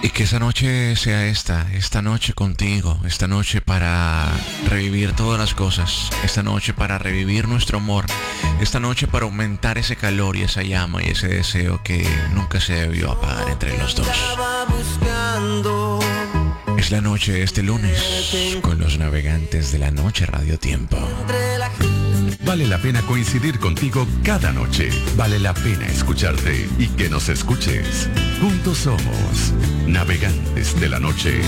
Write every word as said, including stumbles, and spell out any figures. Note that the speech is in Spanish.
Y que esa noche sea esta, esta noche contigo, esta noche para revivir todas las cosas, esta noche para revivir nuestro amor, esta noche para aumentar ese calor y esa llama y ese deseo que nunca se debió apagar entre los dos. Es la noche de este lunes con los navegantes de la noche Radio Tiempo. Vale la pena coincidir contigo cada noche. Vale la pena escucharte y que nos escuches. Juntos somos Navegantes de la Noche.